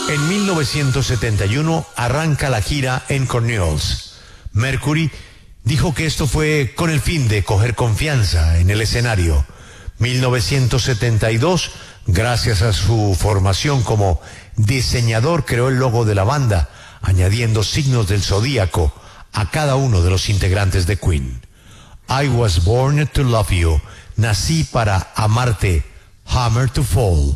En 1971 arranca la gira en Cornells. Mercury dijo que esto fue con el fin de coger confianza en el escenario. 1972, gracias a su formación como diseñador, creó el logo de la banda, añadiendo signos del zodíaco a cada uno de los integrantes de Queen. I was born to love you, nací para amarte, Hammer to Fall.